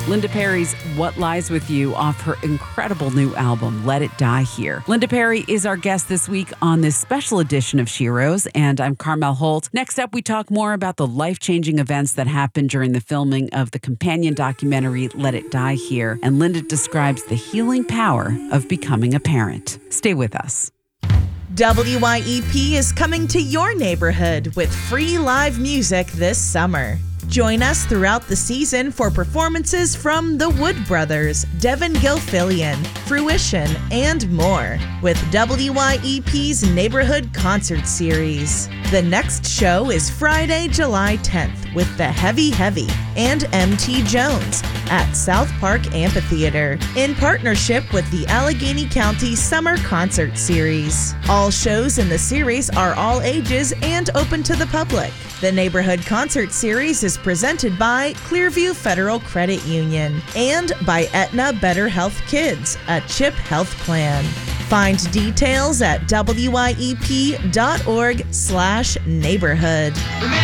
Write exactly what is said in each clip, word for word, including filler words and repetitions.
Linda Perry's What Lies With You off her incredible new album, Let It Die Here. Linda Perry is our guest this week on this special edition of Sheroes, and I'm Carmel Holt. Next up, we talk more about the life-changing events that happened during the filming of the companion documentary, Let It Die Here, and Linda describes the healing power of becoming a parent. Stay with us. W Y E P is coming to your neighborhood with free live music this summer. Join us throughout the season for performances from the Wood Brothers, Devin Gilfillian, Fruition, and more with W Y E P's Neighborhood Concert Series. The next show is Friday, July tenth with The Heavy Heavy and M T Jones at South Park Amphitheater in partnership with the Allegheny County Summer Concert Series. All shows in the series are all ages and open to the public. The Neighborhood Concert Series is presented by Clearview Federal Credit Union and by Aetna Better Health Kids, a CHIP health plan. Find details at W Y E P dot org slash neighborhood.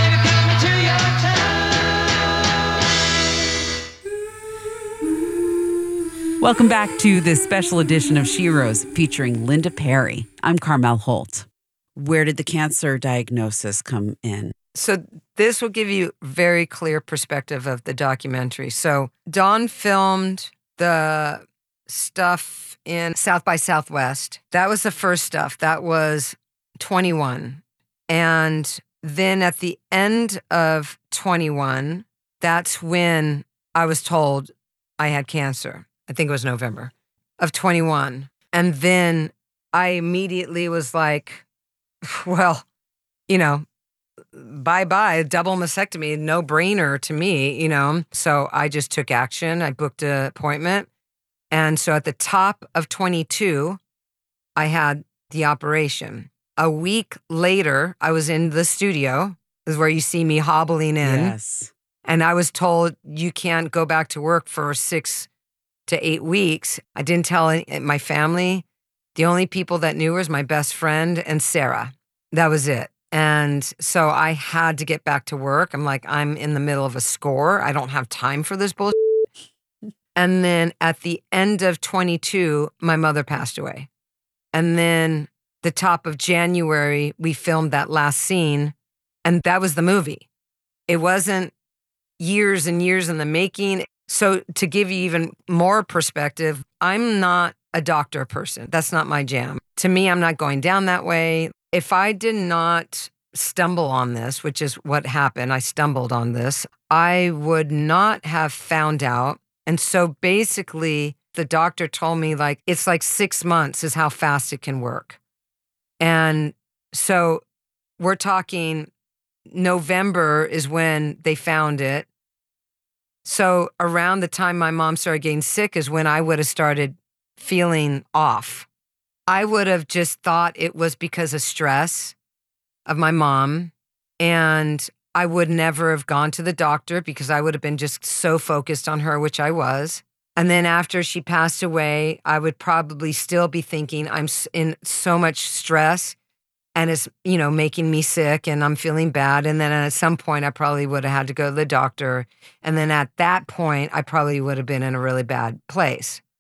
Welcome back to this special edition of Sheroes featuring Linda Perry. I'm Carmel Holt. Where did the cancer diagnosis come in? So this will give you very clear perspective of the documentary. So Dawn filmed the stuff in South by Southwest. That was the first stuff. That was twenty-one. And then at the end of twenty-one, that's when I was told I had cancer. I think it was November of twenty-one. And then I immediately was like, well, you know, bye-bye, double mastectomy, no brainer to me, you know. So I just took action. I booked an appointment. And so at the top of twenty-two, I had the operation. A week later, I was in the studio. This is where you see me hobbling in. Yes. And I was told, you can't go back to work for six to eight weeks. I didn't tell any, my family. The only people that knew was my best friend and Sarah. That was it. And so I had to get back to work. I'm like, I'm in the middle of a score. I don't have time for this bullshit. And then at the end of twenty-two, my mother passed away. And then the top of January, we filmed that last scene. And that was the movie. It wasn't years and years in the making. So to give you even more perspective, I'm not a doctor person. That's not my jam. To me, I'm not going down that way. If I did not stumble on this, which is what happened, I stumbled on this, I would not have found out. And so basically, the doctor told me, like, it's like six months is how fast it can work. And so we're talking November is when they found it. So around the time my mom started getting sick is when I would have started feeling off. I would have just thought it was because of stress of my mom, and I would never have gone to the doctor because I would have been just so focused on her, which I was. And then after she passed away, I would probably still be thinking I'm in so much stress and it's, you know, making me sick and I'm feeling bad. And then at some point, I probably would have had to go to the doctor. And then at that point, I probably would have been in a really bad place.